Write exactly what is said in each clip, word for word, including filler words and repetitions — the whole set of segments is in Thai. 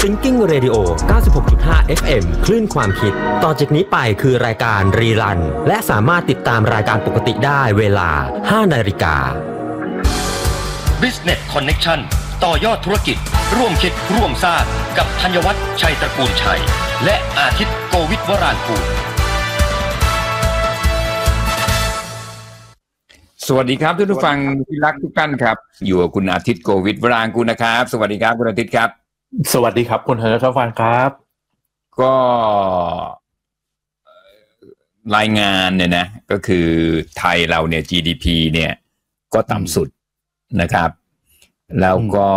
Thinking Radio เก้าสิบหกจุดห้า เอฟ เอ็ม คลื่นความคิดต่อจากนี้ไปคือรายการรีรันและสามารถติดตามรายการปกติได้เวลา ห้านาฬิกา Business Connection ต่อยอดธุรกิจร่วมคิดร่วมสร้างกับธัญวัฒน์ชัยตระกูลชัยและอาทิตย์โกวิทวรางกูลสวัสดีครับทุกผู้ฟังที่รักทุกท่านครับอยู่กับคุณอาทิตย์โกวิทวรางกูลนะครับสวัสดีครับคุณอาทิตย์ครับสวัสดีครับคุณเฮิร์ทครับฟังครับก็รายงานเนี่ยนะก็คือไทยเราเนี่ย จี ดี พี เนี่ยก็ต่ำสุดนะครับแล้วก็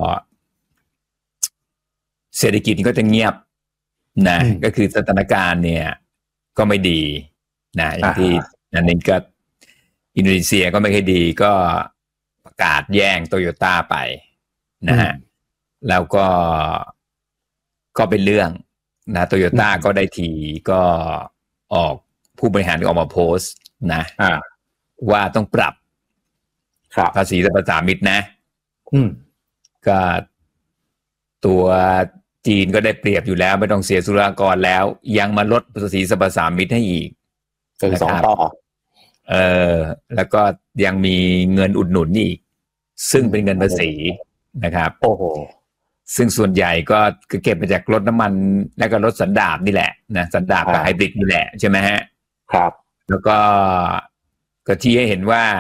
เศรษฐกิจก็จะเงียบนะก็คือสถานการณ์เนี่ยก็ไม่ดีนะอย่างที่อันนี้ก็อินโดนีเซียก็ไม่ค่อยดีก็ประกาศแย่งโตโยต้าไปนะฮะแล้วก็ก็เป็นเรื่องนะโตโยต้าก็ได้ทีก็ออกผู้บริหารก็ออกมาโพสต์นะว่าต้องปรับภาษีสรรพสามิตนะก็ตัวจีนก็ได้เปรียบอยู่แล้วไม่ต้องเสียศุลกากรแล้วยังมาลดภาษีสรรพสามิตให้อีกเป็นสองต่อเออแล้วก็ยังมีเงินอุดหนุนอีกซึ่งเป็นเงินภาษีนะครับโอ้โหซึ่งส่วนใหญ่ก็เก็บมาจากรถน้ำมันและก็รถสันดาปนี่แหละนะสันดาปกับไฮบริดนี่แหละใช่ไหมฮะครับแล้วก็ก็ที่ให้เห็นว่า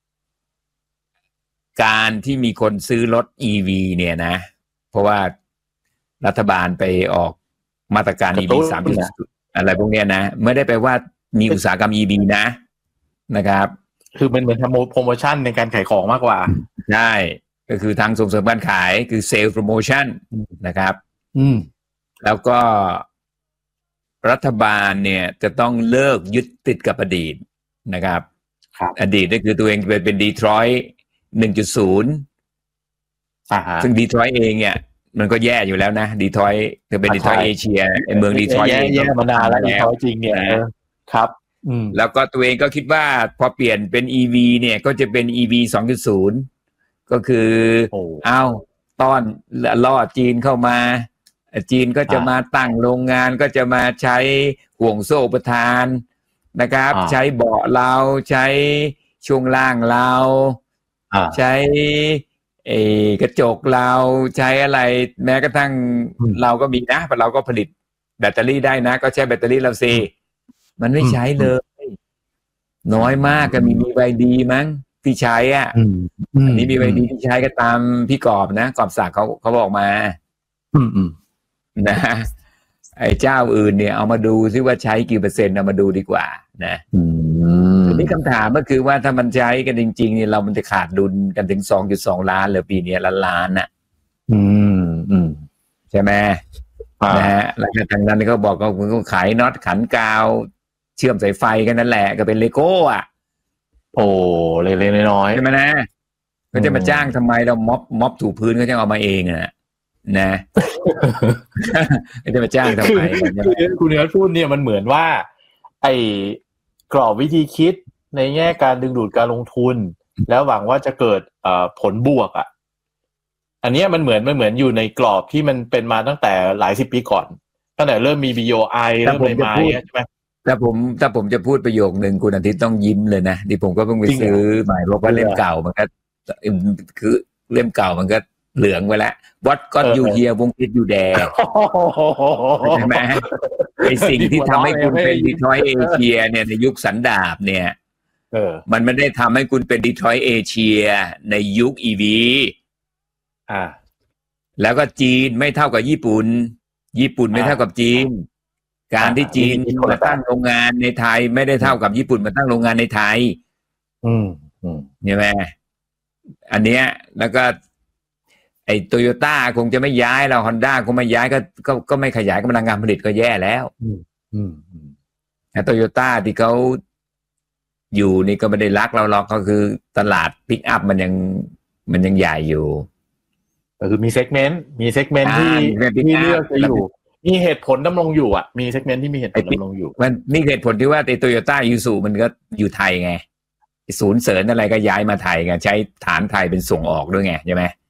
การที่มีคนซื้อรถ อี วี เนี่ยนะเพราะว่ารัฐบาลไปออกมาตรการ อี วี สามจุดศูนย์ อะไรพวกเนี้ยนะไม่ได้แปลว่ามีอุตสาหกรรม อี วี นะนะครับคือมันเหมือนทำโปรโมชั่นในการขายของมากกว่าใช่ก็คือทางส่งเสริมการขายคือเซลล์โปรโมชั่นนะครับอืมแล้วก็รัฐบาลเนี่ยจะต้องเลิกยึดติดกับอดีตนะครับอดีตก็คือตัวเองเป็นเป็นดีทรอยต์ หนึ่งจุดศูนย์อ่าซึ่งดีทรอยต์เองเนี่ยมันก็แย่อยู่แล้วนะดีทรอยต์จะเป็นดีทรอยต์เอเชียไอ้เมืองดีทรอยต์เองแย่มานานแล้วดีทรอยต์จริงเนี่ยครับแล้วก็ตัวเองก็คิดว่าพอเปลี่ยนเป็น อี วี เนี่ยก็จะเป็น อี วี สองจุดศูนย์ ก็คือเอาต้อนล่อจีนเข้ามาจีนก็จะมาตั้งโรงงานก็จะมาใช้ห่วงโซ่ประทานนะครับใช้เบาะเราใช้ช่วงล่างเราใช้ไอ้กระจกเราใช้อะไรแม้กระทั่งเราก็มีนะเราก็ผลิตแบตเตอรี่ได้นะก็ใช้แบตเตอรี่เราสิมันไม่ใช้เลยน้อยมากก็มีมีไวดีมั้งที่ใช้อ่ะอันนี้มีไวดีที่ใช้ก็ตามพี่กอบนะกอบศักดิ์เขาเขาบอกมานะไอ้เจ้าอื่นเนี่ยเอามาดูซิว่าใช้กี่เปอร์เซ็นต์เอามาดูดีกว่านะทีนี้คำถามก็คือว่าถ้ามันใช้กันจริงๆเนี่ยเรามันจะขาดดุลกันถึง สองจุดสอง ล้านหรือปีนี้ล้านล้านน่ะอืมอืมใช่ไหมนะฮะแล้วทางนั้นเขาบอกว่าคุณก็ขายน็อตขันกาวเชื่อมสายไฟกันนั่นแหละก็เป็นเลโก้อ่ะโอ้เล็กๆน้อยๆใช่ไหมนะก็จะมาจ้างทำไมเราม็อบม็อบถูพื้นก็จะเอามาเองอ่ะนะก็จะมาจ้างทำไมคุณเนื้อพูดเนี่ยมันเหมือนว่าไอ้กรอบวิธีคิดในแง่การดึงดูดการลงทุนแล้วหวังว่าจะเกิดผลบวกอ่ะอันนี้มันเหมือนมันเหมือนอยู่ในกรอบที่มันเป็นมาตั้งแต่หลายสิบปีก่อนตั้งแต่เริ่มมี บี โอ ไอ เริ่มใหม่ๆใช่ไหมถ้าผมถ้าผมจะพูดประโยคนึงคุณอาทิตย์ต้องยิ้มเลยนะที่ผมก็เพิ่งไปซื้อใหม่เพราะว่าเล่มเก่ามันก็คือเล่มเก่ามันก็เหลืองไปแล้ว What got you here วงคิดอยู่แดงใช่ไหมไอสิ่งที่ทำให้คุณเป็นดีทรอยต์เอเชียเนี่ยในยุคสันดาปเนี่ยมันไม่ได้ทำให้คุณเป็นดีทรอยต์เอเชียในยุค อี วีอ่าแล้วก็จีนไม่เท่ากับญี่ปุ่นญี่ปุ่นไม่เท่ากับจีนการที่จีนมาตั้งโรงงานในไทยไม่ได้เท่ากับญี่ปุ่นมาตั้งโรงงานในไทยอืมอืมใช่ไหมอันเนี้ยแล้วก็ไอ้โตโยต้าคงจะไม่ย้ายเราฮอนด้าคงไม่ย้ายก็ก็ก็ไม่ขยายกำลังการผลิตก็แย่แล้วอืมอืมโตโยต้าที่เขาอยู่นี่ก็ไม่ได้รักเราหรอกก็คือตลาดปิกอัพมันยังมันยังใหญ่อยู่ก็คือมีเซกเมนต์มีเซกเมนต์ที่ที่เลือกจะอยู่มีเหตุผลดำรงอยู่อ่ะมีเซกเมนต์ที่มีเหตุผลดำรงอยู่มันนี่เหตุผลที่ว่าโตโยต้ายูสุมันก็อยู่ไทยไงศูนย์เสริญอะไรก็ย้ายมาไทยไงใช้ฐานไทยเป็นส่งออกด้วยไงใช่ไหม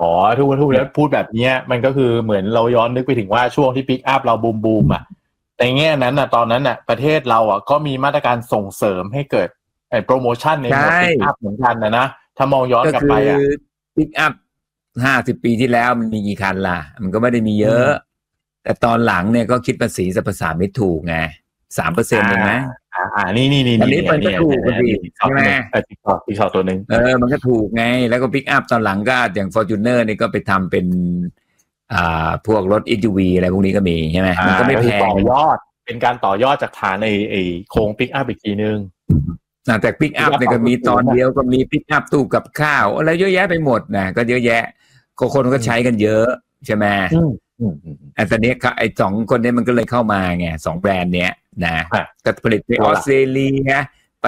อ๋อทุกคนทุกคนพูดแบบนี้มันก็คือเหมือนเราย้อนนึกไปถึงว่าช่วงที่ปิกอัพเราบูมบูมอ่ะในแง่นั้นน่ะตอนนั้นน่ะประเทศเราอ่ะก็มีมาตรการส่งเสริมให้เกิดไอ้โปรโมชั่นในหมวดปิกอัพเหมือนกันนะนะถ้ามองย้อนกลับไปอ่ะปิกอัพห้าสิบปีที่แล้วมันมีกี่คันล่ะมันก็ไม่ได้มีเยอะแต่ตอนหลังเนี่ยก็คิดภาษีสรรพสามิตถูกไงสามเปอร์เซ็นต์เองไหมอ่าอ่านี่นี่นี่อันนี้มันก็ถูกกันดีใช่ไหมติ๊กต็อกติ๊กต็อกตัวหนึ่งเออมันก็ถูกไงแล้วก็ปิกอัพตอนหลังก็อย่าง Fortuner นี่ก็ไปทำเป็นอ่าพวกรถ เอส ยู วี อะไรพวกนี้ก็มีใช่ไหมมันก็ไม่แพงต่อยอดเป็นการต่อยอดจากฐานไอ้ไอ้โครงปิกอัพอีกทีนึงแต่ปิกอัพเนี่ยก็มีตอนเดียวก็มีปิกอัพตู้กับข้าวอะไรเยอะแยะไปหมดนะก็เยอะแยะก็คนก็ใช้กันเยอะใช่ไหมอันตอนนี้ไอ้สองคนนี้มันก็เลยเข้ามาไงสองแบรนด์เนี้ยนะก็ผลิตไปออสเตรเลียไป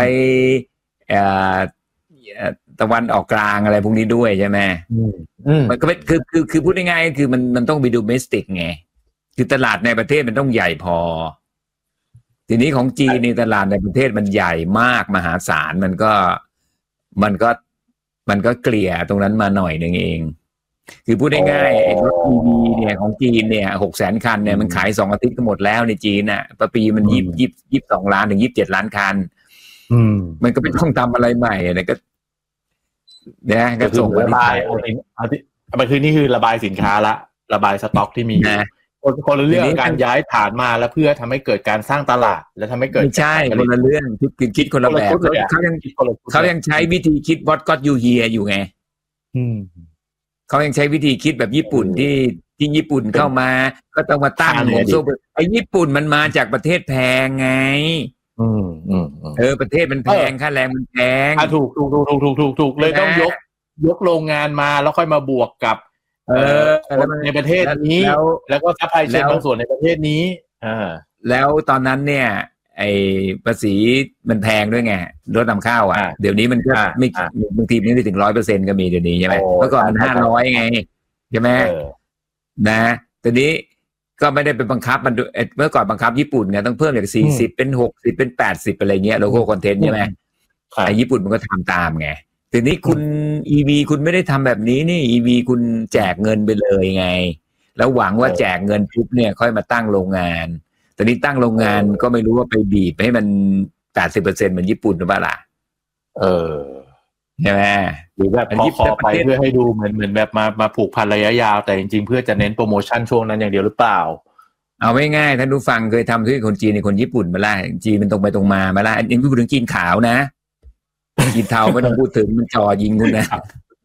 ตะวันออกกลางอะไรพวกนี้ด้วยใช่ไหมมันก็เป็นคือคือคือพูดง่ายๆคือมันมันต้องไปดูเมสติกไงคือตลาดในประเทศมันต้องใหญ่พอทีนี้ของจีนในตลาดในประเทศมันใหญ่มากมหาศาลมันก็มันก็มันก็เกลี่ยตรงนั้นมาหน่อยนึงเองคือพูดง่ายๆไอ้รถ อี วี เนี่ยของจีนเนี่ยหกแสนคันเนี่ยมันขายสองอาทิตย์ก็หมดแล้วในจีนน่ะประปีมันยี่ยี่ยี่สิบสองล้านถึงยี่สิบเจ็ดล้านคันมันก็ไม่ต้องทำอะไรใหม่เนี่ยก็เนี่ยก็ส่งมาที่ไทยมันคือนี่คือระบายสินค้าละระบายสต็อกที่มีคนคนละเรื่องการย้ายฐานมาแล้วเพื่อทำให้เกิดการสร้างตลาดและทำให้เกิดไม่ใช่คนละเรื่องคิดคิดคนละแบบเขายังเขายังใช้วิธีคิด what got you here อยู่ไงเขายังใช้วิธีคิดแบบญี่ปุ่นที่ที่ญี่ปุ่นเข้ามาก็ต้องมาตั้งหมวกโซ่ไอ้ญี่ปุ่นมันมาจากประเทศแพงไงอืมอืมเออประเทศมันแพงค่าแรงมันแพงถูกถูกถูกถูกถูกถูกถูกเลยต้องยกยกโรงงานมาแล้วค่อยมาบวกกับเออในประเทศนี้แล้วก็ซัพพลายเชนบางส่วนในประเทศนี้อ่าแล้วตอนนั้นเนี่ยไอ้ภาษีมันแพงด้วยไงรถนำเข้าอ่ะเดี๋ยวนี้มันก็ไม่บางทีไม่ได้ถึงร้อยเปอร์เซ็นต์ก็มีเดี๋ยวนี้ใช่ไหมเมื่อก่อนมันห้าร้อยไงใช่ไหมนะตอนนี้ก็ไม่ได้เป็นบังคับมันเมื่อก่อนบังคับญี่ปุ่นเนี่ยต้องเพิ่มจากสี่สิบเป็นหกสิบเป็นแปดสิบอะไรเงี้ยโลโก้คอนเทนต์ใช่ไหมไอ้ญี่ปุ่นมันก็ทำตามไงทีนี้คุณ อี วี คุณไม่ได้ทำแบบนี้นี่ อี วี คุณแจกเงินไปเลยไงแล้วหวังว่าแจกเงินปุ๊บเนี่ยค่อยมาตั้งโรงงานตอนนี้ตั้งโรงงานก็ไม่รู้ว่าไปบีบให้มัน แปดสิบเปอร์เซ็นต์ เหมือนญี่ปุ่นหรือเปล่าล่ะเออใช่ไหมหรือแบบพอไปเพื่อให้ดูเหมือนเหมือนแบบมามาผูกพันระยะยาวแต่จริงๆเพื่อจะเน้นโปรโมชั่นช่วงนั้นอย่างเดียวหรือเปล่าเอาไม่ง่ายท่านผู้ฟังเคยทำที่คนจีนในคนญี่ปุ่นมาละจีนมันตรงไปตรงมามาละยังพูดถึงจีนขาวนะจีนเทาไม่ต้องพูดถึงมันจ่อยิงคุณนะ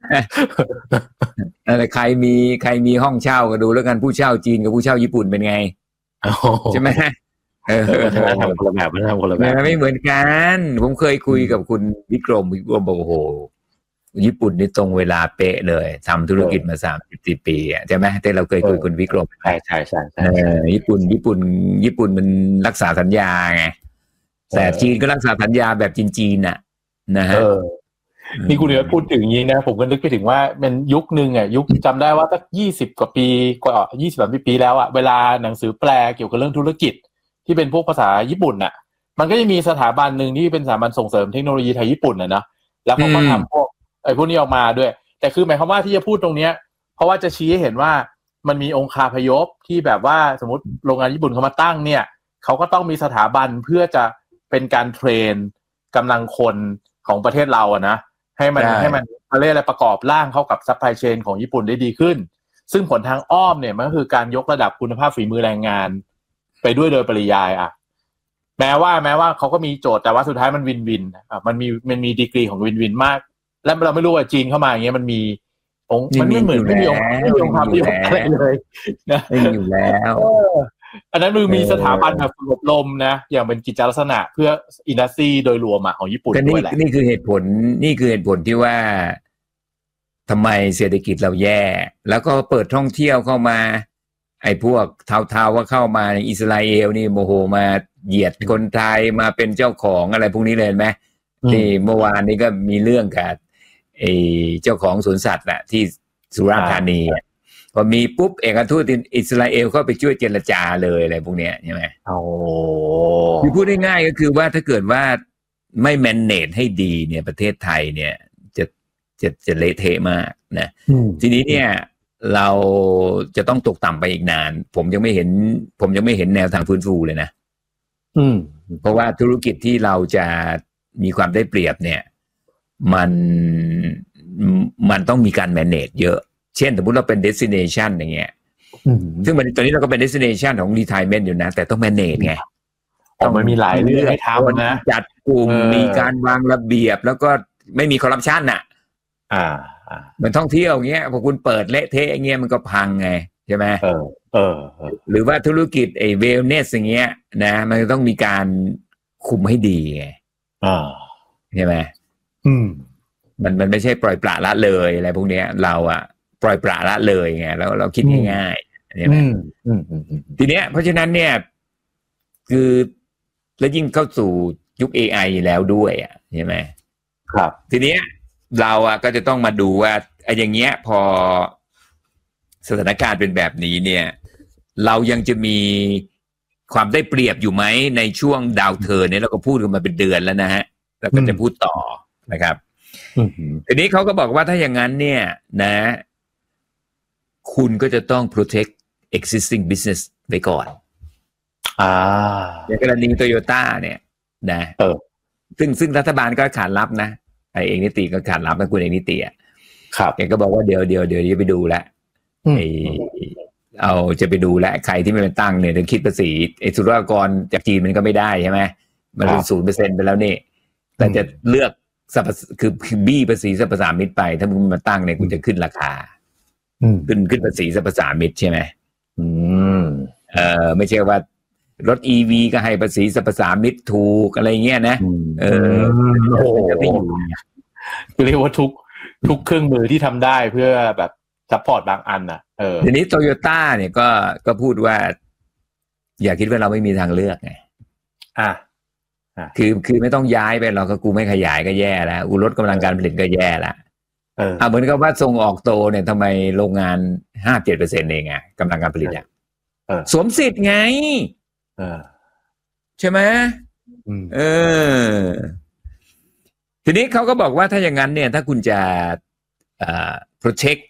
อะไรใครมีใครมีห้องเช่าก็ดูแล้วกันผู้เช่าจีนกับผู้เช่าญี่ปุ่นเป็นไงใช่ไหมเออทำคนละแบบทำคนละแบบไม่เหมือนกันผมเคยคุยกับคุณวิกรมวิกรมบอกโอ้โหญี่ปุ่นนี่ตรงเวลาเป๊ะเลยทำธุรกิจมาสามสิบสี่ปีใช่ไหมแต่เราเคยคุยคุณวิกรมใช่ใช่ใช่เออญี่ปุ่นญี่ปุ่นญี่ปุ่นมันรักษาสัญญาไงแต่จีนก็รักษาสัญญาแบบจีนๆน่ะนะฮะนี่คุณเอ๋พูดถึงนี้นะผมก็นึกไปถึงว่าเป็นยุคนึงอ่ะยุคจำได้ว่าสักยี่สิบกว่าปีกว่ายี่สิบสามปีแล้วอ่ะเวลาหนังสือแปลเกี่ยวกับเรื่องธุรกิจที่เป็นพวกภาษาญี่ปุ่นน่ะมันก็จะมีสถาบันหนึ่งที่เป็นสถาบันส่งเสริมเทคโนโลยีไทยญี่ปุ่นน่ะนะแล้วเขาก็ทำพวกไอ้พวกนี้ออกมาด้วยแต่คือหมายความว่าที่จะพูดตรงเนี้ยเพราะว่าจะชี้ให้เห็นว่ามันมีองค์คาพยพที่แบบว่าสมมติโรงงานญี่ปุ่นเขามาตั้งเนี่ยเขาก็ต้องมีสถาบันเพื่อจะเป็นการเทรนกำลังคนของประเทศเราอะนะให้มันให้มันอะไรอะไรประกอบร่างเข้ากับซัพพลายเชนของญี่ปุ่นได้ดีขึ้นซึ่งผลทางอ้อมเนี่ยมันก็คือการยกระดับคุณภาพฝีมือแรงงานไปด้วยโดยปริยายอ่ะแม้ว่าแม้ว่าเขาก็มีโจทย์แต่ว่าสุดท้ายมันวินวินอ่ะมันมีมันมีดีกรีของวินวินมากและเราไม่รู้ว่าจีนเข้ามาอย่างเงี้ยมันมีองค์มันไม่เหมือนไม่มีองค์ไม่มีองค์ความที่อะไรเลยนะไม่อยู่แล้วอันนั้นมือมีสถาบันแบบฝึกอบรมนะอย่างเป็นกิจลักษณะเพื่ออินดัสทรีโดยรวมของญี่ปุ่นด้วยแหละนี่คือเหตุผลนี่คือเหตุผลที่ว่าทำไมเศรษฐกิจเราแย่แล้วก็เปิดท่องเที่ยวเข้ามาไอ้พวกเทาๆว่าเข้ามาอิสราเอลนี่โมโหมาเหยียดคนไทยมาเป็นเจ้าของอะไรพวกนี้เลยไหมที่เมื่อวานนี้ก็มีเรื่องกับไอ้เจ้าของสวนสัตว์น่ะที่สุราษฎร์ธานีพอมีปุ๊บเอกอัครทูตอิสราเอลเข้าไปช่วยเจรจาเลยอะไรพวกเนี้ยใช่ไหมโอ้คือพูดง่ายๆก็คือว่าถ้าเกิดว่าไม่แมนเนจให้ดีเนี่ยประเทศไทยเนี่ยจะจะจะเละเทะมากนะทีนี้เนี่ยเราจะต้องตกต่ำไปอีกนานผมยังไม่เห็นผมยังไม่เห็นแนวทางฟื้นฟูเลยนะอืมเพราะว่าธุรกิจที่เราจะมีความได้เปรียบเนี่ยมันมันต้องมีการ manage เยอะเช่นสมมติเราเป็น destination อย่างเงี้ยซึ่งตอนนี้เราก็เป็น destination ของ retirement อยู่นะแต่ต้อง manage ไงต้องมันมีหลายเรื่องให้ทำนะจัดกลุ่มมีการวางระเบียบแล้วก็ไม่มีคอร์รัปชันน่ะอ่าเหมือนท่องเที่ยวอย่างเงี้ยพอคุณเปิดเละเทะอย่างเงี้ยมันก็พังไงใช่ไหมเออเออหรือว่าธุรกิจไอ้ wellness อย่างเงี้ยนะมันต้องมีการคุมให้ดีไงอ่าใช่ไหมอืมมันมันไม่ใช่ปล่อยปละละเลยอะไรพวกเนี้ยเราอะปล่อยปละละเลยไงแล้วเราคิดง่ายๆใช่ไหมทีเนี้ยเพราะฉะนั้นเนี่ยคือแล้วยิ่งเข้าสู่ยุค เอ ไอ แล้วด้วยอ่ะใช่ไหมครับทีเนี้ยเราอ่ะก็จะต้องมาดูว่าไอ้อย่างเงี้ยพอสถานการณ์เป็นแบบนี้เนี่ยเรายังจะมีความได้เปรียบอยู่ไหมในช่วงดาวเทิร์นเนี่ยเราก็พูดกันมาเป็นเดือนแล้วนะฮะแล้วก็จะพูดต่อนะครับทีนี้เขาก็บอกว่าถ้าอย่างนั้นเนี่ยนะคุณก็จะต้อง protect existing business ไว้ก่อนอ่าในกรณีโตโยต้าเนี่ยนะเออซึ่งซึ่งรัฐบาลก็ขานรับนะไอเอกนิติก็ขานรับนะคุณเอกนิติอ่ะครับแกก็บอกว่าเดี๋ยวเดี๋ยวเดี๋ยวจะไปดูแลไอเอาจะไปดูแลใครที่ไม่เป็นตั้งเนี่ยจะคิดภาษีไอสุรากรจากจีนมันก็ไม่ได้ใช่ไหมมันเป็นศูนย์เปอร์เซ็นต์ไปแล้วนี่แต่จะเลือกคือคือบี้ภาษีสรรพสามิตไปถ้ามึงมาตั้งเนี่ยคุณจะขึ้นราคาขึ้นขึ้นภาษีสรรพสามิตใช่ไหมอืมเออไม่ใช่ว่ารถ อี วี ก็ให้ภาษีสรรพสามิตถูกอะไรเงี้ยนะเออโอ้โหเรียกว่าทุกทุกเครื่องมือที่ทำได้เพื่อแบบซัพพอร์ตบางอันน่ะเออทีนี้โตโยต้าเนี่ยก็ก็พูดว่าอย่าคิดว่าเราไม่มีทางเลือกไงอ่ะคือคือไม่ต้องย้ายไปเราก็กูไม่ขยายก็แย่แล้วกูลดกำลังการผลิตก็แย่แล้วเออเหมือนกับว่าส่งออกโตเนี่ยทำไมโรงงาน ห้าสิบเจ็ดเปอร์เซ็นต์ เองไงกำลังการผลิตอ่ะสวมสิทธิ์ไงเออใช่ไหมเออทีนี้เขาก็บอกว่าถ้าอย่างนั้นเนี่ยถ้าคุณจะอ่า protect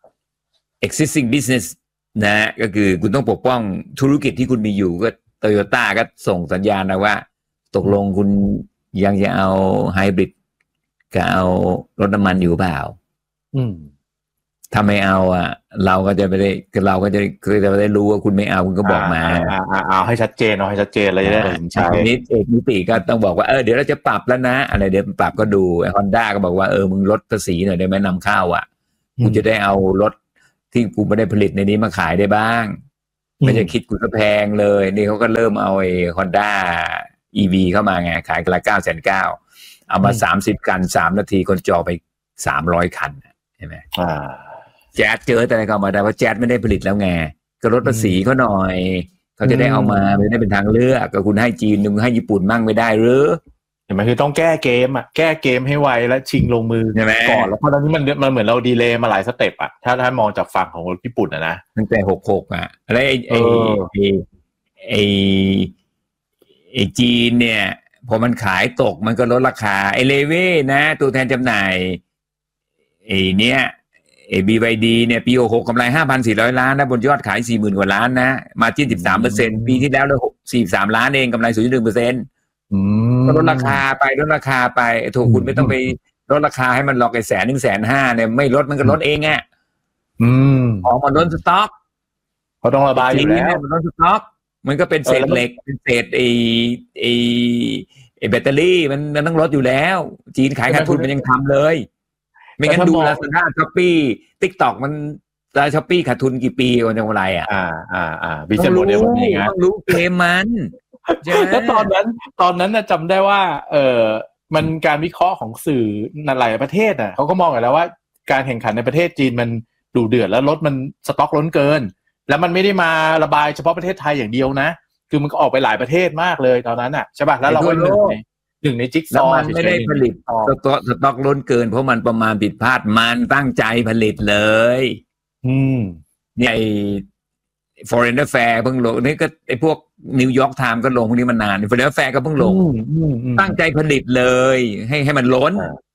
existing business นะก็คือคุณต้องปกป้องธุรกิจที่คุณมีอยู่ก็โตโยต้าก็ส่งสัญญาณนะว่าตกลงคุณยังจะเอาไฮบริดกับเอารถน้ำมันอยู่เปล่าอืมถ้าไม่เอาอ่ะเราก็จะไม่ได้เราก็จะคือจะไม่ได้รู้ว่าคุณไม่เอาคุณก็บอกมาอ่าเอาให้ชัดเจนเอาให้ชัดเจนเลยจะได้ใช่นิดเอกนิติก็ต้องบอกว่าเออเดี๋ยวเราจะปรับแล้วนะอะไรเดี๋ยวปรับก็ดูไอ้ Honda ก็บอกว่าเออมึงลดภาษีหน่อยได้ไหมนำเข้าอ่ะกูจะได้เอารถที่กูไม่ได้ผลิตในนี้มาขายได้บ้างไม่จะคิดกูก็แพงเลยนี่เขาก็เริ่มเอาไอ้ Honda อี วี เข้ามาไงขายกันละ เก้าแสนเก้าหมื่น เอามาสามสิบคันสามนาทีคนจองไปสามร้อยคันใช่ไหมอ่าแจ๊ดเจอแต่ก็มาได้เพราะแจ๊ดไม่ได้ผลิตแล้วไงก็ลดภาษีเขาหน่อยเขาจะได้เอามาไม่ได้เป็นทางเลือกก็คุณให้จีนมึงให้ญี่ปุ่นมั่งไม่ได้หรือเห็นไหมคือต้องแก้เกมอ่ะแก้เกมให้ไวและชิงลงมือก่อนแล้วเพราะตอนนี้มันมันเหมือนเราดีเลย์มาหลายสเต็ปอ่ะถ้าถ้ามองจากฝั่งของญี่ปุ่นอ่ะนะตั้งแต่หกหกอ่ะแล้วไอ้ไอ้ไอ้ไอ้จีนเนี่ยพอมันขายตกมันก็ลดราคาไอ้เลเว่นะตัวแทนจำหน่ายไอ้เนี้ยไอ้ บี วาย ดี เนี่ยปีหกหกกำไร ห้าพันสี่ร้อย ล้านนะบนยอดขาย สี่หมื่น กว่าล้านนะมาจิ้น สิบสามเปอร์เซ็นต์ ปีที่แล้วเลยสี่สิบสามล้านเองกำไร ศูนย์จุดหนึ่งเปอร์เซ็นต์อืมก็ลดราคาไปลดราคาไปถูกคุณไม่ต้องไปลดราคาให้มันหลอกไอ้แสนหนึ่งแสนห้าเนี่ยไม่ลดมันก็ลดเองอ่ะอืมของมันล้นสต็อกเขาต้องระบายอยู่แล้วมันล้นสต็อกมันก็เป็นเศษเหล็กเป็นเศษไอ้ไอ้ไอ้แบตเตอรี่มันมันต้องลดอยู่แล้วจีนขายขาดทุนมันยังทำเลยไม่งั้นดู Lazada Shopee TikTok มันLazada Shopee ขาดทุนกี่ปีวันจังหวะไรอ่ะอ่าอ่าอ่าบิสเนสโมเดลมันเป็นยังไงต้องรู้เกมมันแล้วตอนนั้นตอนนั้นน่ะจำได้ว่าเออมันการวิเคราะห์ของสื่อในหลายประเทศน่ะเขาก็มองกันแล้วว่าการแข่งขันในประเทศจีนมันดุเดือดแล้วรถมันสต็อกล้นเกินแล้วมันไม่ได้มาระบายเฉพาะประเทศไทยอย่างเดียวนะคือมันก็ออกไปหลายประเทศมากเลยตอนนั้นอ่ะใช่ป่ะแล้วเราก็หนึ่งในหนึ่งในจิ๊กซอว์มันไม่ได้ผลิตสต็อกสต็อกล้นเกินเพราะมันประมาณผิดพลาดมันตั้งใจผลิตเลยอืมเนี่ยไอ้ Foreign Affair เพิ่งลงนี่ก็ไอ้พวกนิวยอร์กไทม์ก็ลงพวกนี้มานาน Foreign Affair ก็เพิ่งลงตั้งใจผลิตเลยให้ให้มันล้น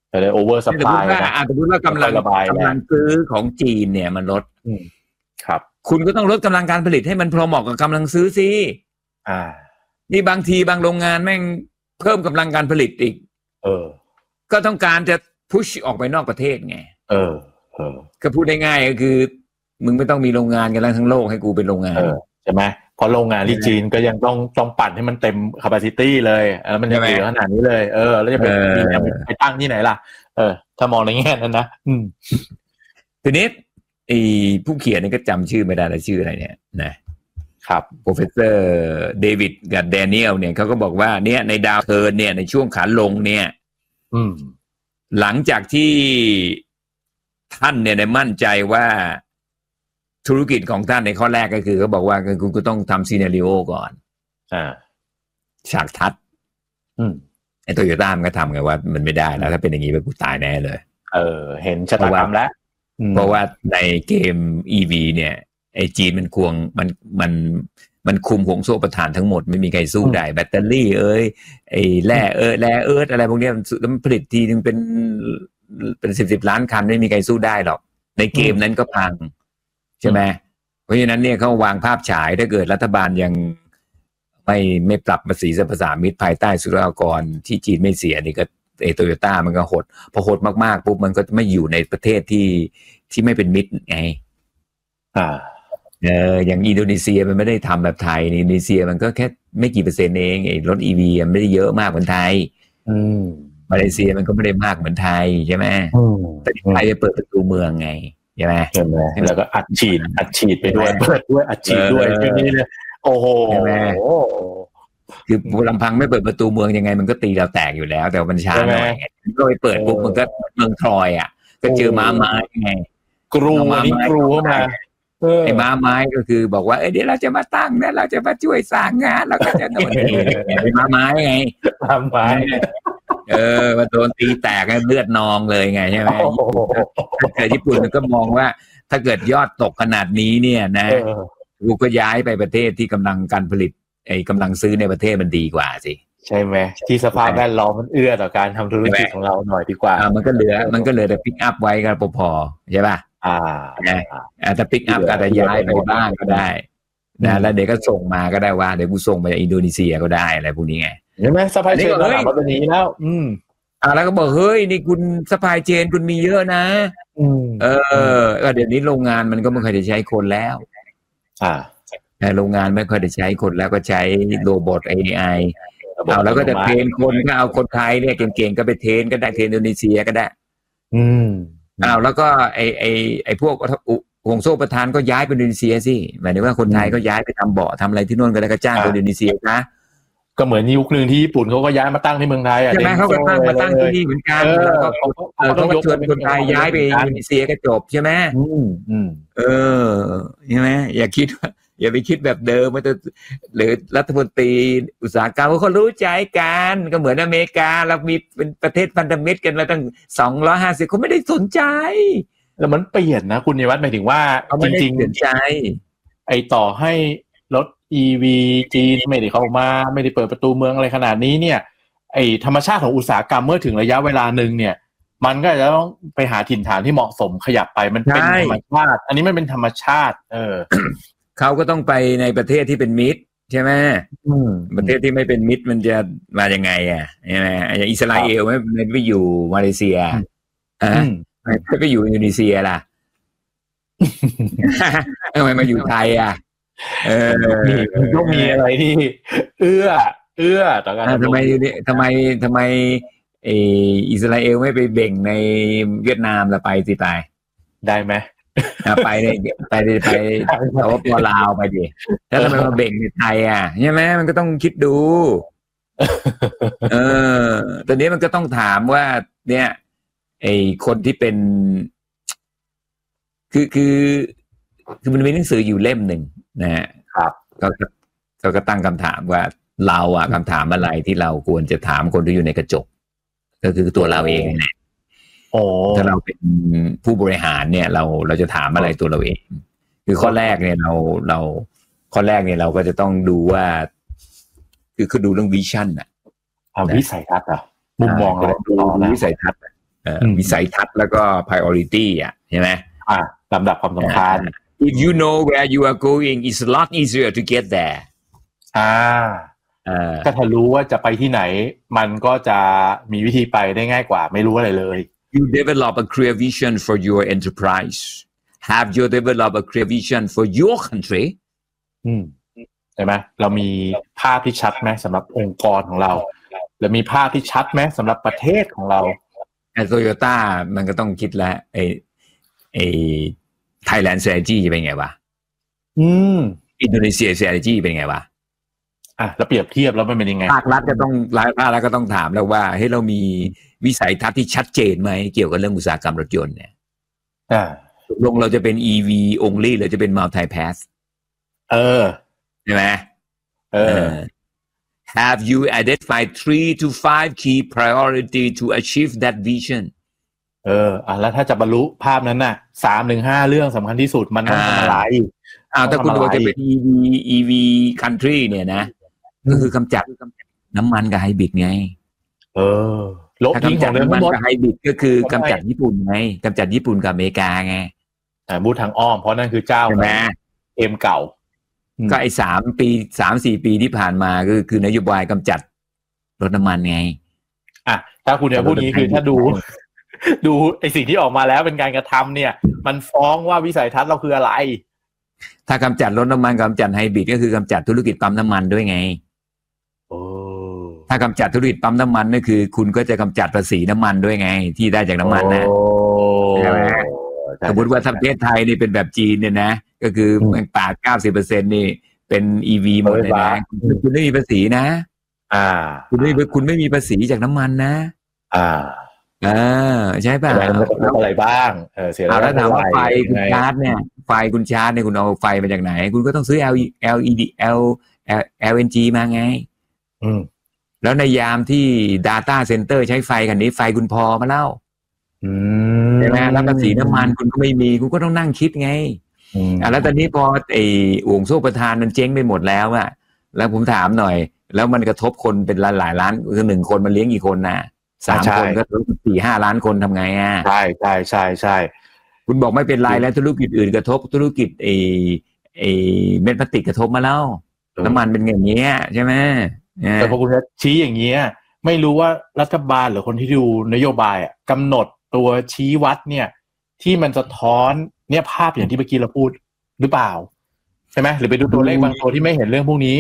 เลยโอเวอร์ซัพพลายนะอาจจะพูดว่ากำลังกำลังซื้อของจีนเนี่ยมันลดครับคุณก็ต้องลดกำลังการผลิตให้มันพอเหมาะกับกำลังซื้อสิอ่านี่บางทีบางโรงงานแม่งเพิ่มกำลังการผลิตอีกเออก็ต้องการจะพุชออกไปนอกประเทศไงเออเออก็พูดง่ายๆก็คือมึงไม่ต้องมีโรงงานกันแล้วทั้งโลกให้กูเป็นโรงงานใช่ไหมเพราะโรงงานที่จีนก็ยังต้องต้องปั่นให้มันเต็ม capacity เลยแล้วมันยังเหลือขนาดนี้เลยเออแล้วจะไปไปตั้งที่ไหนล่ะเออถ้ามองในแง่นั้นนะอืมทีนี้ไอ้ผู้เขียนนี่ก็จำชื่อไม่ได้แล้วชื่ออะไรเนี่ยนะครับโปรเฟสเซอร์เดวิดกับแดเนียลเนี่ยเขาก็บอกว่าเนี่ยในดาวเทิร์นเนี่ยในช่วงขาลงเนี่ยอืมหลังจากที่ท่านเนี่ยได้มั่นใจว่าธุรกิจของท่านในข้อแรกก็คือเขาบอกว่าคุณก็ต้องทำซีนาริโอก่อนอ่าฉากทัดอืมไอ้โตโยต้ามันก็ทำไงว่ามันไม่ได้แล้วถ้าเป็นอย่างนี้ไปกูตายแน่เลยเออเห็นชะตากรรมแล้วเพราะว่าในเกม อี วี เนี่ยไอ้จีนมันควงมันมันมันคุมห่วงโซ่ประทานทั้งหมดไม่มีใครสู้ได้แบตเตอรี่เอ้ยไอ้แร่เออแร่เอิร์ธอะไรพวกนี้มันผลิตทีนึงเป็นเป็นสิบสิบล้านคันไม่มีใครสู้ได้หรอกในเกมนั้นก็พังใช่ไหมเพราะฉะนั้นเนี่ยเขาวางภาพฉายถ้าเกิดรัฐบาลยังไม่ไม่ปรับภาษีสรรพสามิตภายใต้ศุลกากรที่จีนไม่เสียนี่ก็ไอ้โตโยต้ามันก็หดพอหดมากๆปุ๊บมันก็ไม่อยู่ในประเทศที่ที่ไม่เป็นมิตรไงอ่าเอออย่างอินโดนีเซียมันไม่ได้ทำแบบไทยอินโดนีเซียมันก็แค่ไม่กี่เปอร์เซ็นต์เองไอ้รถ อี วี มันไม่ได้เยอะมากเหมือนไทยอืมมาเลเซียมันก็ไม่ได้มากเหมือนไทยใช่ไหมแต่ไทยจะเปิดประตูเมืองไงใช่ไหมใช่ไหมแล้วก็อัดฉีดอัดฉีดไปด้วยเปิดด้วยอัดฉีดด้วยทีนี้เลยโอ้โหใช่ไหมคือลำพังไม่เปิดประตูเมืองยังไงมันก็ตีเราแตกอยู่แล้วแต่มันช้าหน่อยก็ไปเปิดปุ๊บมันก็เมืองทรอยอ่ะก็เจอม้าไม้ไงกรูอันนี้กรูเข้ามาไอ้ม้าไม้ก็คือบอกว่าเอ้ยเดี๋ยวเราจะมาตั้งนะเราจะมาช่วยสร้างงานแล้วก็จะโดนตีไอ้ม้าไม้ไงม้าไม้เออมาโดนตีแตกเลือดนองเลยไงใช่ไหมแต่ญี่ปุ่นมันก็มองว่าถ้าเกิดยอดตกขนาดนี้เนี่ยนะกูก็ย้ายไปประเทศที่กำลังการผลิตไอ้กำลังซื้อในประเทศมันดีกว่าสิใช่ไหมที่สภาพแวดล้อมมันเอื้อต่อการทำธุรกิจของเราหน่อยดีกว่าอ่ามันก็เหลือมันก็เหลือแต่ปิกอัพไว้ก็พอใช่ป่ะอ่าอ่าแต่ปิกอัพก็จะย้ายไปบ้างก็ได้นะแล้วเดี๋ยวก็ส่งมาก็ได้ว่าเดี๋ยวกูส่งไปอินโดนีเซียก็ได้อะไรพวกนี้ไงเห็นไหมสปายเชนระดับแบบนี้แล้วอืมอ่าแล้วก็บอกเฮ้ยนี่คุณสปายเชนคุณมีเยอะนะอืมเออเดี๋ยวนี้โรงงานมันก็ไม่เคยได้ใช้คนแล้วอ่าแต่โรงงานไม่ค่อยได้ใช้คนแล้วก็ใช้โรบอท เอ ไอ เอาแล้วก็จะเทรนคนก็เอาคนไทยเนี่ยเก่งๆก็ไปเทรนก็ได้เทรนอินโดนีเซียก็ได้อืมอ้าวแล้วก็ไอไอไอพวกห่วงโซ่ประทานก็ย้ายไปอินโดนีเซียสิหมายถึงว่าคนไทยก็ย้ายไปทำเบาะทำอะไรที่นู่นก็ได้ก็จ้างคนอินโดนีเซียนะก็เหมือนยุคนึงที่ญี่ปุ่นเขาก็ย้ายมาตั้งที่เมืองไทยอ่ะใช่ไหมเขาก็ตั้งมาตั้งที่นี่เหมือนกันแล้วก็เขาเขาก็ชวนคนไทยย้ายไปอินโดนีเซียก็จบใช่ไหมอืมอืมเออใช่ไหมอย่าคิดว่าอย่าไปคิดแบบเดิมมันจะหรือรัฐมนตรีอุตสาหกรรมเขารู้ใจกันก็เหมือนอเมริกาเรามีเป็นประเทศพันธมิตรกันมาตั้งสองร้อยห้าสิบเขาไม่ได้สนใจแล้วมันเปลี่ยนนะคุณนิวัฒน์หมายถึงว่าจริงๆเปลี่ยนใจไอต่อให้รถ อี วี จีนไม่ได้เข้ามาไม่ได้เปิดประตูเมืองอะไรขนาดนี้เนี่ยไอธรรมชาติของอุตสาหกรรมเมื่อถึงระยะเวลานึงเนี่ยมันก็จะต้องไปหาถิ่นฐานที่เหมาะสมขยับไปมันเป็นธรรมชาติอันนี้มันเป็นธรรมชาติเออเขาก็ต้องไปในประเทศที่เป็นมิตรใช่ไหมประเทศที่ไม่เป็นมิตรมันจะมายังไงอ่ะใช่ไหมอย่างอิสราเอลไม่ไม่ไปอยู่มาเลเซียอ่ะไม่ไปอยู่อินโดนีเซียล่ะทำไมมาอยู่ไทยอ่ะเออต้องมีอะไรที่เอื้อเอื้อต่อการทำไมทำไมทำไมอิสราเอลไม่ไปเบ่งในเวียดนามละไปสิไปได้ไหมไปเลยไปเลยไปเอาว่าปลาวไปดิแล้วทำไมมาเบ่งในไทยอ่ะใช่ไหมมันก็ต้องคิดดูเออตอนนี้มันก็ต้องถามว่าเนี่ยไอ้คนที่เป็นคือคือคือมันมีหนังสืออยู่เล่มหนึ่งนะฮะครับก็ก็ก็ตั้งคำถามว่าเราอ่ะคำถามอะไรที่เราควรจะถามคนที่อยู่ในกระจกก็คือตัวเราเองแหละถ้าเราเป็นผู้บริหารเนี่ยเราเราจะถามอะไรตัวเราเองคือข้อแรกเนี่ยเราเราข้อแรกเนี่ยเราก็จะต้องดูว่าคือคือดูเรื่องวิชั่นอ่ะวิสัยทัศน์อ่ะมุมมองเราดูวิสัยทัศน์เวิสัยทัศน์แล้วก็ priority อ่ะใช่ไหมอ่าลำดับความสำคัญ if you know where you are going it's a lot easier to get there อ่าก็ถ้ารู้ว่าจะไปที่ไหนมันก็จะมีวิธีไปได้ง่ายกว่าไม่รู้อะไรเลย you develop a clear vision for your enterprise have you develop a clear vision for your country อืมใช่ไหมเรามีภาพที่ชัดไหมสำหรับองค์กรของเราแล้วมีภาพที่ชัดไหมสำหรับประเทศของเราไอ้ Toyota มันก็ต้องคิดแล้วไอ้ไอ้ Thailand strategy เป็นไงวะอืม Indonesia strategy เป็นไงวะอ่ะแล้วเปรียบเทียบแล้วมันเป็นยังไงภาครัฐก็ต้องภาครัฐก็ต้องถามแล้วว่าเฮ้ยเรามีวิสัยทัศน์ที่ชัดเจนไหมเกี่ยวกับเรื่องอุตสาหกรรมรถยนต์เนี่ยอ่าลงเราจะเป็น อี วี only หรือจะเป็น multi path เออใช่ไหมเออ Have you identified three to five key priority to achieve that vision เอออ่ะแล้วถ้าจะบรรลุภาพนั้นน่ะ สามถึงห้า เรื่องสำคัญที่สุดมันต้องทำอะไรอ้าวถ้าคุณบอกจะเป็น อี วี อี วี country เนี่ยนะก็คือกำจัดน้ำมันกับไฮบริดไงเออลบทิ้งของเดิมทั้งหมดกับไฮบริดก็คือกำจัดญี่ปุ่นไงกำจัดญี่ปุ่นกับอเมริกาไงอ่าพูดทางอ้อมเพราะนั่นคือเจ้าเอ็มเก่าก็ไอ้สามปีสามสี่ปีที่ผ่านมาก็คือนโยบายกำจัดรถน้ำมันไงอ่ะถ้าคุณจะพูดนี้คือถ้าดูดูไอ้สิ่งที่ออกมาแล้วเป็นการกระทำเนี่ยมันฟ้องว่าวิสัยทัศน์เราคืออะไรถ้ากำจัดรถน้ำมันกำจัดไฮบริดก็คือกำจัดธุรกิจปั๊มน้ำมันด้วยไงโอ้ถ้ากำจัดธุรกิจปั๊มน้ำมันก็คือคุณก็จะกำจัดภาษีน้ำมันด้วยไงที่ได้จากน้ำมันนะใช่ไหมสมมติว่าประเทศไทยนี่เป็นแบบจีนเนี่ยนะก็คือมันปาด เก้าสิบเปอร์เซ็นต์ นี่เป็น อี วี หมดเลยนะคุณไม่มีภาษีนะอ่าคุณไม่คุณไม่มีภาษีจากน้ำมันนะอ่าอ่าใช่ป่ะแล้วอะไรบ้างเออเสียแล้วถามว่าไฟคุณชาร์จเนี่ยไฟคุณชาร์จเนี่ยคุณเอาไฟมาจากไหนคุณก็ต้องซื้อ L แอล อี ดี L แอล เอ็น จี มาไงอืมแล้วในยามที่ data center ใช้ไฟกันนี้ไฟคุณพอมาเล่าอืมใช่ไหมแล้วภาษีน้ำมันคุณก็ไม่มีคุณก็ต้องนั่งคิดไงอ่าแล้วตอนนี้พอไอ้วงโซ่ประทานมันเจ๊งไปหมดแล้วอะแล้วผมถามหน่อยแล้วมันกระทบคนเป็นหลายล้านคือหนึ่งคนมันเลี้ยงกี่คนนะสามคนก็สี่ห้าล้านคนทำไงอ่ะใช่ใช่ใช่ใช่คุณบอกไม่เป็นไรแล้วธุรกิจอื่นกระทบธุรกิจไอ้ไอ้เม็ดพลาสติกกระทบมาแล้วน้ำมันเป็นอย่างนี้ใช่ไหมแต่พอคุณชี้อย่างเงี้ยไม่รู้ว่ารัฐบาลหรือคนที่ดูนโยบายอ่ะกำหนดตัวชี้วัดเนี่ยที่มันสะท้อนเนี่ยภาพอย่างที่เมื่อกี้เราพูดหรือเปล่าใช่ไหมหรือไปดูตัวเลขบางตัวที่ไม่เห็นเรื่องพวกนี้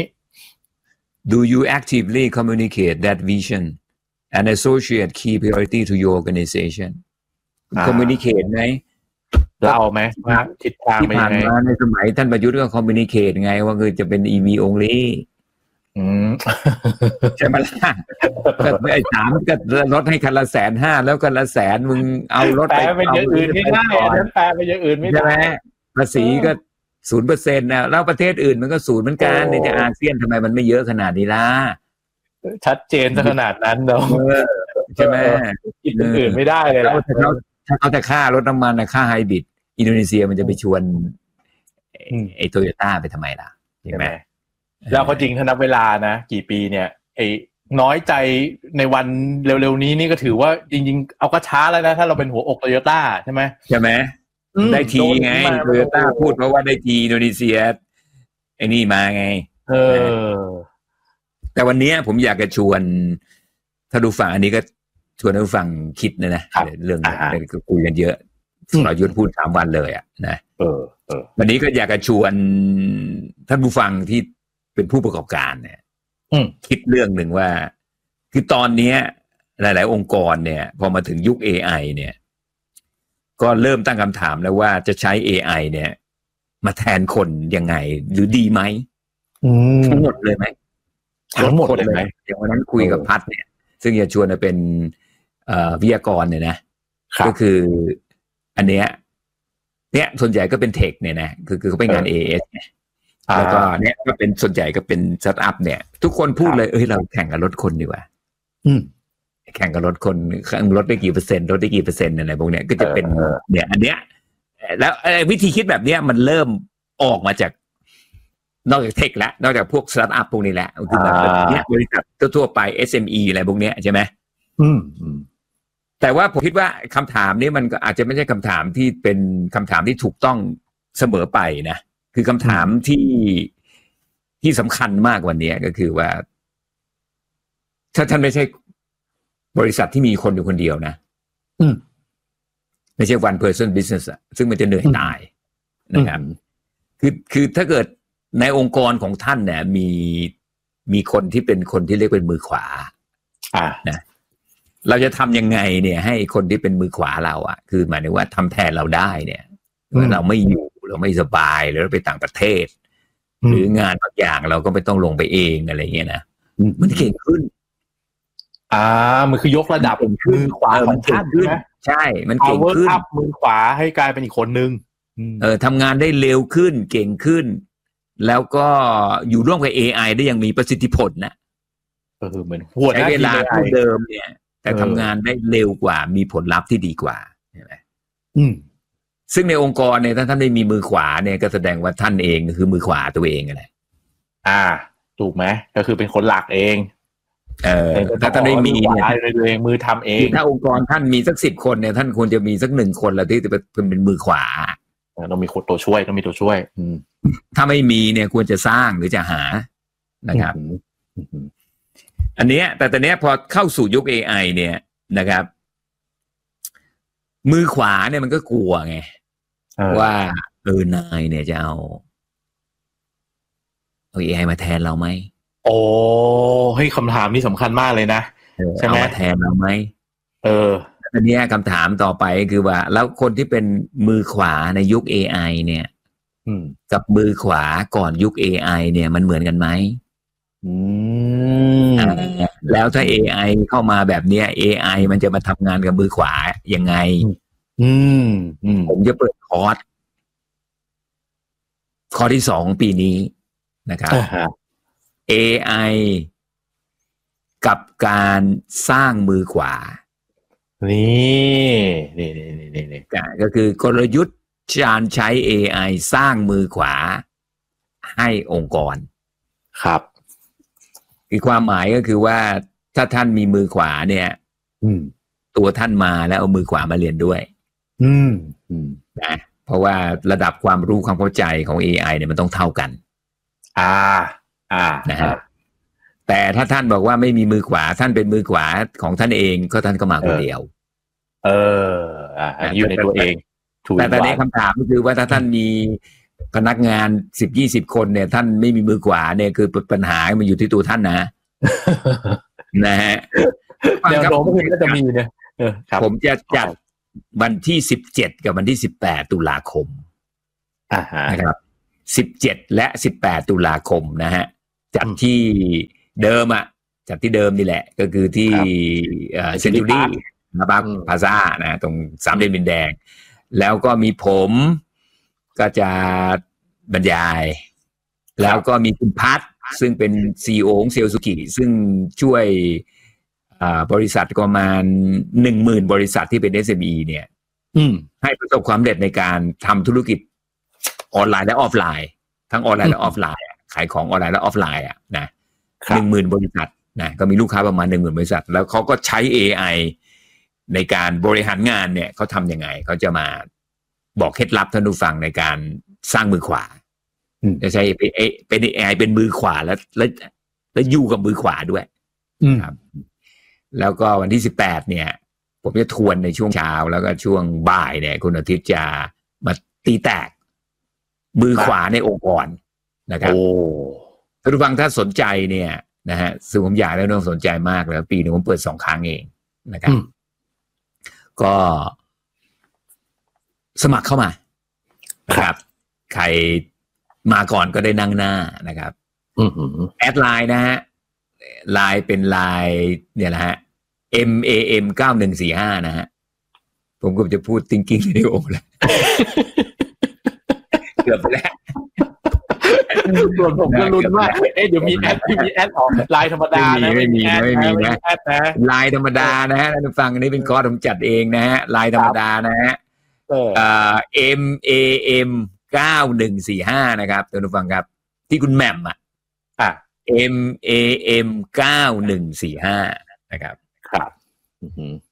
Do you actively communicate that vision and associate key priority to your organization communicate ไหมเล่าไหมว่าทิศทางที่ผ่านมาในสมัยท่านประยุทธ์ก็ communicate ไงว่าคือจะเป็น อี วี only อืมใช่ไหมล่ะก็ไอ้สามก็ลดให้คันละแสนห้าแล้วคันละแสนมึงเอารถไปเป็นอย่างอื่นไม่ได้นั้นแปลเป็นอย่างอื่นไม่ได้ใช่ไหมภาษีก็ศูนย์เปอร์เซ็นต์นะแล้วประเทศอื่นมันก็ศูนย์เหมือนกันในอาเซียนทำไมมันไม่เยอะขนาดนี้ล่ะชัดเจนขนาดนั้นเนาะใช่ไหมคิดอื่นไม่ได้เลยถ้าเขาถ้าเขาจะค่ารถน้ำมันนะค่าไฮบริดอินโดนีเซียมันจะไปชวนไอ้โตโยต้าไปทำไมล่ะใช่ไหมแล้วก็จริงถ้านับเวลานะกี่ปีเนี่ยไอ้น้อยใจในวันเร็วๆนี้นี่ก็ถือว่าจริงๆเอาก็ช้าแล้วนะถ้าเราเป็นหัวอกโตโยต้าใช่ไหมใช่ไหมได้ทีไงโตโยต้าพูดเพราะว่าได้ทีอินโดนีเซียไอ้นี่มาไงเออแต่วันนี้ผมอยากจะชวนถ้าดูฝั่งอันนี้ก็ชวนผู้ฟังคิดนะนะเรื่องนี้ก็คุยกันเยอะเรายุทธพูดสามวันเลยอ่ะนะเออเออวันนี้ก็อยากจะชวนท่านผู้ฟังที่เป็นผู้ประกอบการเนี่ยคิดเรื่องหนึ่งว่าคือตอนนี้หลายๆองค์กรเนี่ยพอมาถึงยุค เอ ไอ เนี่ยก็เริ่มตั้งคำถามแล้วว่าจะใช้ เอ ไอ เนี่ยมาแทนคนยังไงหรือดีไหมทั้งหมดเลยไหมทั้งหมดเลยไหมอย่างวันนั้นคุยกับพัดเนี่ยซึ่งจะชวนเป็นวิทยากรเนี่ยนะก็คืออันเนี้ยเนี่ยส่วนใหญ่ก็เป็นเทคเนี่ยนะคือคือเขาเป็นงาน เอ เอส ไงแล้วก็เนี่ยก็เป็นส่วนใหญ่ก็เป็นสตาร์ทอัพเนี่ยทุกคนพูดเลยเอ้ยเราแข่งกับรถคนดีกว่าแข่งกับรถคนรถได้กี่เปอร์เซ็นต์รถได้กี่เปอร์เซ็นต์อะไรพวกเนี้ยก็จะเป็นเนี่ยอันเนี้ยแล้ววิธีคิดแบบเนี้ยมันเริ่มออกมาจากนอกจากเทคแล้วนอกจากพวกสตาร์ทอัพพวกนี้แหละคือแบบเนี้ยบริษัททั่วๆไป เอส เอ็ม อี อะไรพวกเนี้ยใช่ไหมอืมแต่ว่าผมคิดว่าคำถามนี้มันก็อาจจะไม่ใช่คำถามที่เป็นคำถามที่ถูกต้องเสมอไปนะคือคำถามที่ที่สำคัญมากวันนี้ก็คือว่าถ้าท่านไม่ใช่บริษัทที่มีคนอยู่คนเดียวนะอืมไม่ใช่ one person business อะซึ่งมันจะเหนื่อยตายนะครับคือคือถ้าเกิดในองค์กรของท่านเนี่ยมีมีคนที่เป็นคนที่เรียกเป็นมือขวาอ่านะเราจะทำยังไงเนี่ยให้คนที่เป็นมือขวาเราอ่ะคือหมายถึงว่าทำแทนเราได้เนี่ยเมื่อเราไม่อยู่เราไม่สบายหรือเราไปต่างประเทศหรืองานบางอย่างเราก็ไม่ต้องลงไปเองอะไรเงี้ยนะมันเก่งขึ้นอ่ามันคือยกระดับมือขวาของท่านใช่ไหมใช่มันเก่งขึ้นมือขวาให้กลายเป็นอีกคนนึงเออทำงานได้เร็วขึ้นเก่งขึ้นแล้วก็อยู่ร่วมกับ เอ ไอ ได้อย่างมีประสิทธิผลนะเออเหมือนหัวหน้าเวลาเท่าเดิมเนี่ยแต่ทำงานได้เร็วกว่ามีผลลัพธ์ที่ดีกว่าใช่ไหมอืมซึ่งในองค์กรเนี่ยถ้าท่านไม่มีมือขวาเนี่ยก็แสดงว่าท่านเองคือมือขวาตัวเองอะไรอ่าถูกไหมก็คือเป็นคนหลักเองเออถ้าท่านไม่มีเนี่ยตัวเองมือทำเองถ้าองค์กรท่านมีสักสิบคนเนี่ยท่านควรจะมีสักหนึ่งคนแล้วที่จะเป็นเป็นมือขวาต้องมีคนตัวช่วยต้องมีตัวช่วยอืมถ้าไม่มีเนี่ยควรจะสร้างหรือจะหานะครับอันเนี้ยแต่ตอนเนี้ยพอเข้าสู่ยุค เอ ไอ เนี่ยนะครับมือขวาเนี่ยมันก็กลัวไงว่าเออนายเนี่ยจะเอาเอา เอ ไอ มาแทนเราไหมโอ้ให้คำถามนี้สำคัญมากเลยนะใช่ไหมเอามาแทนเราไหมเอออันนี้คำถามต่อไปคือว่าแล้วคนที่เป็นมือขวาในยุค เอ ไอ เนี่ยกับมือขวาก่อนยุค เอ ไอ เนี่ยมันเหมือนกันไหมอืมแล้วถ้า เอ ไอ เข้ามาแบบเนี้ย เอ ไอ มันจะมาทำงานกับมือขวายังไงอืมผมจะเปิดคอร์สข้อที่สองปีนี้นะครับ เอ ไอ กับการสร้างมือขวานี่นี่นี่นี่นี่ก็คือกลยุทธ์การใช้ เอ ไอ สร้างมือขวาให้องค์กรครับคือความหมายก็คือว่าถ้าท่านมีมือขวาเนี่ยตัวท่านมาแล้วเอามือขวามาเรียนด้วยอืมนะเพราะว่าระดับความรู้ความเข้าใจของ เอ ไอ เนี่ยมันต้องเท่ากันอ่าอ่านะฮะแต่ถ้าท่านบอกว่าไม่มีมือขวาท่านเป็นมือขวาของท่านเองก็ท่านก็มาคนเดียวเอออ่าอยู่ในตัวเองแต่ตอนนี้คำถามก็คือว่าถ้าท่านมีพนักงานสิบยี่สิบคนเนี่ยท่านไม่มีมือขวาเนี่ยคือปัญหามันอยู่ที่ตัวท่านนะนะฮะแนวโน้มก็จะมีเนี่ยผมจะจัดวันที่สิบเจ็ดกับวันที่สิบแปดตุลาคมนะครับสิบเจ็ดและสิบแปดตุลาคมนะฮะจัดที่เดิมอ่ะจัดที่เดิมนี่แหละก็คือที่เซ็นทรัลลี่นะบ้านพลาซ่านะตรงสามเหลี่ยมดินแดงแล้วก็มีผมก็จะบรรยายแล้วก็มีคุณพัฒน์ซึ่งเป็น ซี อี โอ ของเซลสุกิซึ่งช่วยบริษัทประมาณ หนึ่งหมื่น บริษัทที่เป็น เอส เอ็ม อี เนี่ยให้ประสบความสำเร็จในการทำธุรกิจออนไลน์และออฟไลน์ทั้งออนไลน์และออฟไลน์ขายของออนไลน์และออฟไลน์อ่ะนะ หนึ่งหมื่น บริษัทนะก็มีลูกค้าประมาณ หนึ่งหมื่น บริษัทแล้วเขาก็ใช้ เอ ไอ ในการบริหารงานเนี่ยเขาทำยังไงเขาจะมาบอกเคล็ดลับท่านผู้ฟังในการสร้างมือขวาจะใช้เป็น เอ ไอ เป็นมือขวาแล้วแล้วแล้วอยู่กับมือขวาด้วยครับแล้วก็วันที่สิบแปดเนี่ยผมจะทวนในช่วงเช้าแล้วก็ช่วงบ่ายเนี่ยคุณอาทิตย์จะมาตีแตกมือขวาในองค์กรนะครับท่านผู้ฟังถ้าสนใจเนี่ยนะฮะซึ่งผมอยากแล้วน้องสนใจมากแล้วปีนึงผมเปิดสองครั้งเองนะครับก็สมัครเข้ามาครับใครมาก่อนก็ได้นั่งหน้านะครับแอดไลน์นะฮะไลน์เป็นไลน์เนี่ยแหละฮะ เอ็ม เอ เอ็ม เก้าหนึ่งสี่ห้านะฮะผมก็จะพูด thinking radio แล้วเกือบไปแล้วส่วนผมก็ลุ้นว่าเอ๊ะเดี๋ยวมีแอดมีแอดออกไลน์ธรรมดานะไม่มีไม่มีนะไลน์ธรรมดานะฮะท่านฟังอันนี้เป็นคอร์สผมจัดเองนะฮะไลน์ธรรมดานะฮะเอ่อ เอ็ม เอ เอ็ม เก้าหนึ่งสี่ห้านะครับท่านฟังครับที่คุณแหม่มอ่ะอ่ะเอ็ม เอ เอ็ม เก้าหนึ่งสี่ห้านะครับครับ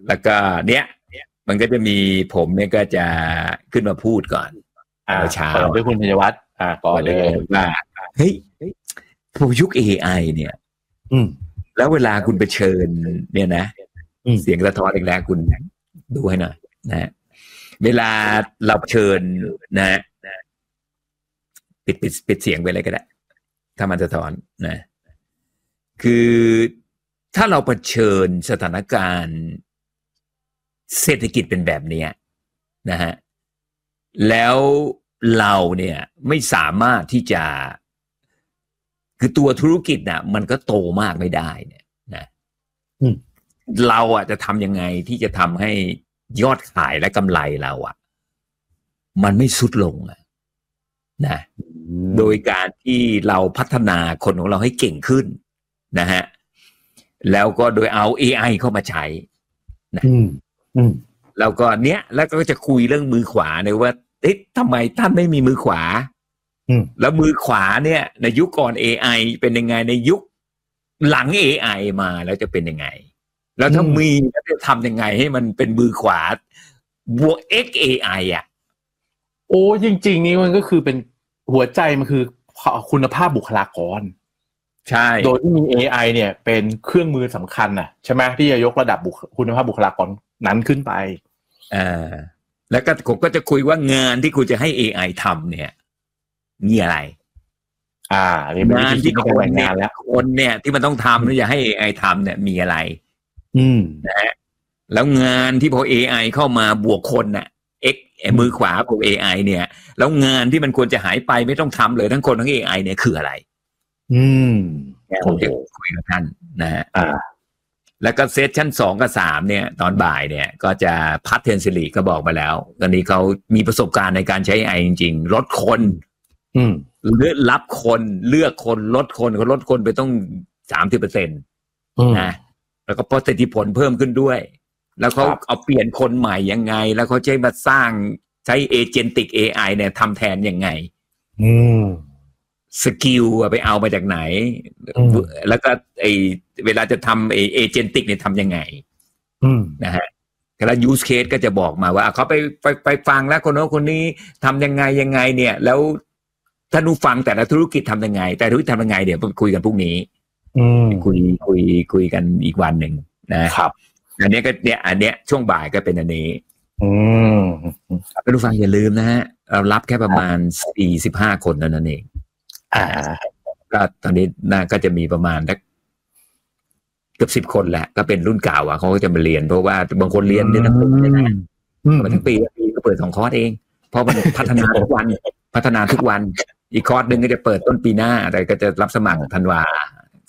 แล้วก็เนี้ยมันก็จะมีผมเนี่ยก็จะขึ้นมาพูดก่อนอ่าเช้าด้วยคุณธัญวัฒน์อ่าก่อนเลยว่าเฮ้ยพวกยุค เอ ไอ เนี่ยอืมแล้วเวลาคุณไปเชิญเนี่ยนะเสียงสะท้อนแรงๆคุณดูให้หน่อยนะเวลาเราเชิญนะปิดปิดปิดเสียงไปเลยก็ได้ถ้ามันสะท้อนนะคือถ้าเราเผชิญสถานการณ์เศรษฐกิจเป็นแบบนี้นะฮะแล้วเราเนี่ยไม่สามารถที่จะคือตัวธุรกิจน่ะมันก็โตมากไม่ได้เนี่ยนะเราอ่ะจะทำยังไงที่จะทำให้ยอดขายและกำไรเราอ่ะมันไม่สุดลงอ่ะนะโดยการที่เราพัฒนาคนของเราให้เก่งขึ้นนะฮะแล้วก็โดยเอา เอ ไอ เข้ามาใช้นะแล้วก็เนี้ยแล้วก็จะคุยเรื่องมือขวาเนี่ยว่าเอ๊ะทำไมท่านไม่มีมือขวาแล้วมือขวาเนี่ยในยุคก่อน เอ ไอ เป็นยังไงในยุคหลัง เอ ไอ มาแล้วจะเป็นยังไงแล้วถ้ามีจะทำยังไงให้มันเป็นมือขวาบวก X เอ ไอ อ่ะโอ้จริงๆนี่มันก็คือเป็นหัวใจมันคือคุณภาพบุคลากรใช่โดยที่มี เอ ไอ เนี่ยเป็นเครื่องมือสำคัญน่ะใช่ไหมที่จะยกระดับคุณภาพบุคลากรนั้นขึ้นไปอ่าแล้วก็ผมก็จะคุยว่างานที่คุณจะให้ เอ ไอ ทำเนี่ยมีอะไรอ่างานที่คนเนี่ยคนเนี่ยที่มันต้องทำแล้วอย่าให้ เอ ไอ ทำเนี่ยมีอะไรอืมนะฮะแล้วงานที่พอ เอ ไอ เข้ามาบวกคนน่ะ X มือขวาบวก เอ ไอ เนี่ยแล้วงานที่มันควรจะหายไปไม่ต้องทำเลยทั้งคนทั้ง เอ ไอ เนี่ยคืออะไรอืมผมจะคุยกับท่านนะฮะอ่าแล้วก็เซสชั่นสองกับสามเนี่ยตอนบ่ายเนี่ยก็จะพัฒเทนซิลีก็บอกมาแล้วตอนนี้เขามีประสบการณ์ในการใช้ เอ ไอ จริงๆลดคนอืมเลือกรับคนเลือกคนลดคนเขาลดคนไปต้อง สามสิบเปอร์เซ็นต์ นะแล้วก็ประสิทธิผลเพิ่มขึ้นด้วยแล้วเขาเอาเปลี่ยนคนใหม่ยังไงแล้วเขาใช้มาสร้างใช้เอเจนติก เอ ไอ เนี่ยทำแทนยังไงอืมสกิลไปเอามาจากไหนแล้วก็ไอเวลาจะทำไอเอเจนติกเนี่ยทำยังไงนะฮะแล้วยูสเคสก็จะบอกมาว่าเขาไปไปไปฟังแล้วคนโน้นคนนี้ทำยังไงยังไงเนี่ยแล้วถ้านูฟังแต่ละธุรกิจทำยังไงแต่ธุรกิจทำยังไงเดี๋ยวไปคุยกันพรุ่งนี้คุยคุยคุยกันอีกวันหนึ่งนะครับอันนี้ก็เนี่ยอันเนี้ยช่วงบ่ายก็เป็นอันนี้ท่านผู้ฟังอย่าลืมนะฮะเรารับแค่ประมาณสี่สิบห้าคนเท่านั้นเองอ่าก็ตอนนี้น่าก็จะมีประมาณสักเกือบสิบคนแหละก็เป็นรุ่นเก่าอ่ะเขาก็จะมาเรียนเพราะว่าบางคนเรียนเนี่ยทั้งปีนะมันทั้งปีปีก็เปิดสองคอร์สเองเพราะมันพัฒนาทุกวันพัฒนาทุกวันอีกคอร์สหนึ่งก็จะเปิดต้นปีหน้าแต่ก็จะรับสมัครธันวา